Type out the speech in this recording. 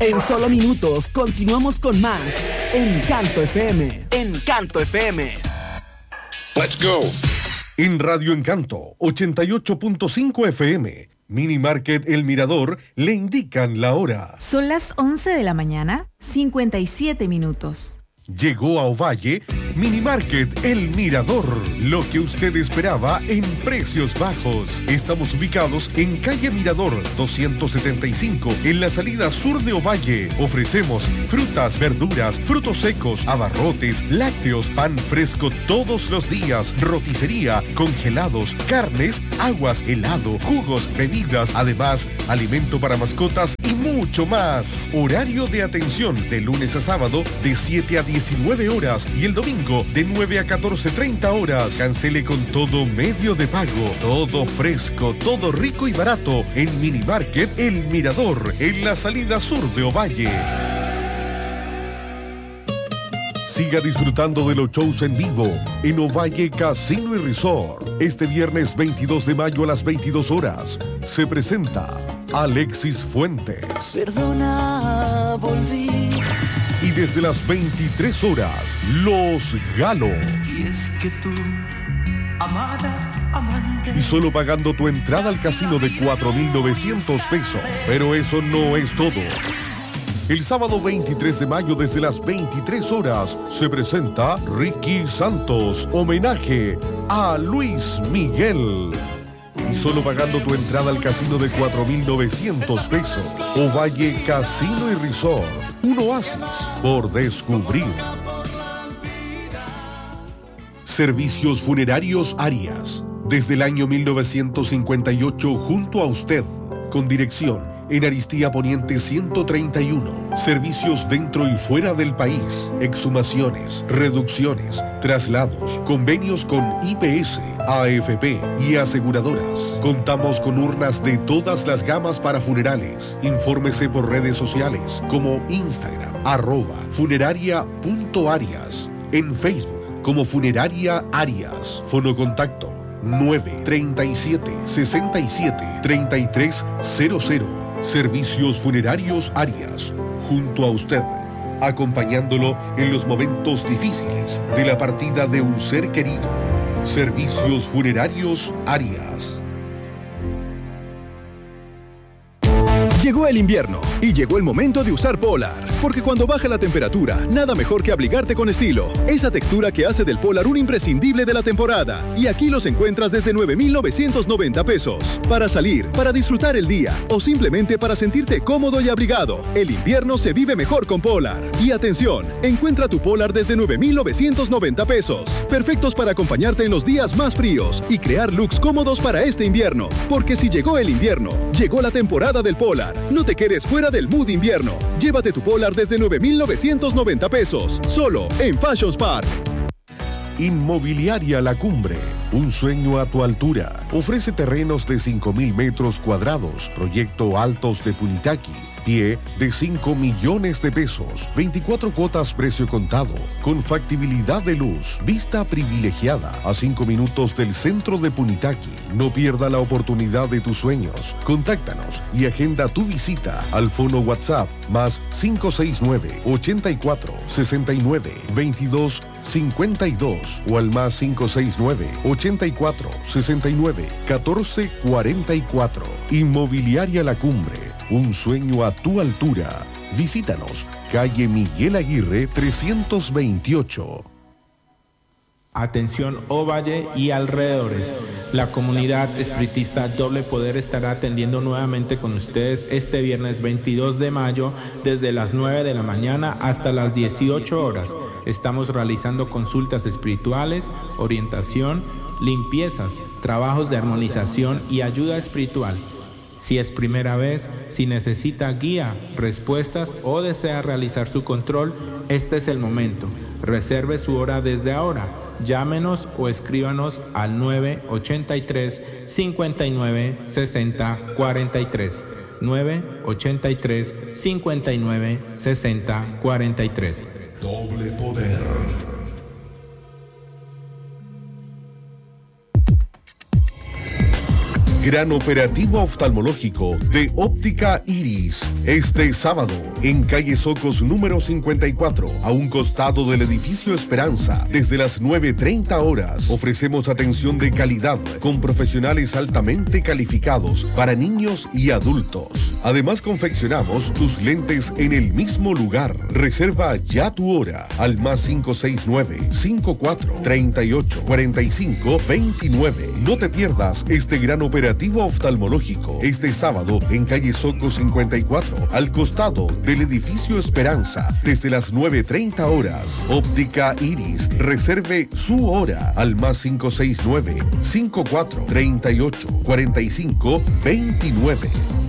En solo minutos continuamos con más Encanto FM. Encanto FM. Let's go. En Radio Encanto 88.5 FM, Mini Market El Mirador le indican la hora. Son las 11 de la mañana, 57 minutos. Llegó a Ovalle Mini Market El Mirador, lo que usted esperaba en precios bajos. Estamos ubicados en calle Mirador 275, en la salida sur de Ovalle. Ofrecemos frutas, verduras, frutos secos, abarrotes, lácteos, pan fresco todos los días, roticería, congelados, carnes, aguas, helado, jugos, bebidas, además alimento para mascotas y mucho más. Horario de atención de lunes a sábado de 7 a 19 horas y el domingo de 9 a 14:30 horas. Cancele con todo medio de pago. Todo fresco, todo rico y barato en Mini Market El Mirador, en la salida sur de Ovalle. Siga disfrutando de los shows en vivo en Ovalle Casino y Resort. Este viernes 22 de mayo a las 22 horas se presenta Alexis Fuentes. Perdona, volví. Y desde las 23 horas, Los Galos. Y es que tú, amada, amante. Y solo pagando tu entrada al casino de 4,900 pesos. Pero eso no es todo. El sábado 23 de mayo desde las 23 horas se presenta Ricky Santos, homenaje a Luis Miguel. Y solo pagando tu entrada al casino de 4,900 pesos. Ovalle Casino y Resort, un oasis por descubrir. Servicios Funerarios Arias, desde el año 1958 junto a usted, con dirección en Aristía Poniente 131. Servicios dentro y fuera del país. Exhumaciones, reducciones, traslados, convenios con IPS, AFP y aseguradoras. Contamos con urnas de todas las gamas para funerales. Infórmese por redes sociales como Instagram, @funeraria.arias. En Facebook como Funeraria Arias. Fonocontacto 937 67 3300. Servicios Funerarios Arias, junto a usted, acompañándolo en los momentos difíciles de la partida de un ser querido. Servicios Funerarios Arias. Llegó el invierno y llegó el momento de usar Polar, porque cuando baja la temperatura, nada mejor que abrigarte con estilo. Esa textura que hace del Polar un imprescindible de la temporada. Y aquí los encuentras desde 9,990 pesos. Para salir, para disfrutar el día o simplemente para sentirte cómodo y abrigado. El invierno se vive mejor con Polar. Y atención, encuentra tu Polar desde 9,990 pesos. Perfectos para acompañarte en los días más fríos y crear looks cómodos para este invierno. Porque si llegó el invierno, llegó la temporada del Polar. No te quedes fuera del mood invierno. Llévate tu Polar desde 9,990 pesos. Solo en Fashion Park. Inmobiliaria La Cumbre, un sueño a tu altura. Ofrece terrenos de 5,000 metros cuadrados. Proyecto Altos de Punitaqui. Pie de 5 millones de pesos. 24 cuotas precio contado. Con factibilidad de luz. Vista privilegiada. A 5 minutos del centro de Punitaqui. No pierda la oportunidad de tus sueños. Contáctanos y agenda tu visita al fono WhatsApp más 569 84 69 22 52 o al más 569 84 69 14 44. Inmobiliaria La Cumbre, un sueño a tu altura. Visítanos, calle Miguel Aguirre 328. Atención Ovalle y alrededores. La comunidad espiritista Doble Poder estará atendiendo nuevamente con ustedes este viernes 22 de mayo desde las 9 de la mañana hasta las 18 horas. Estamos realizando consultas espirituales, orientación, limpiezas, trabajos de armonización y ayuda espiritual. Si es primera vez, si necesita guía, respuestas o desea realizar su control, este es el momento. Reserve su hora desde ahora. Llámenos o escríbanos al 983 59 60 43. 983 59 60 43. Doble Poder. Gran operativo oftalmológico de Óptica Iris. Este sábado, en calle Socos número 54, a un costado del edificio Esperanza, desde las 9:30 horas. Ofrecemos atención de calidad con profesionales altamente calificados para niños y adultos. Además, confeccionamos tus lentes en el mismo lugar. Reserva ya tu hora al más 569-54-38-45-29. No te pierdas este gran operativo oftalmológico este sábado en calle Soco 54, al costado del edificio Esperanza, desde las 9:30 horas. Óptica Iris. Reserve su hora al más 569-54-38-45-29.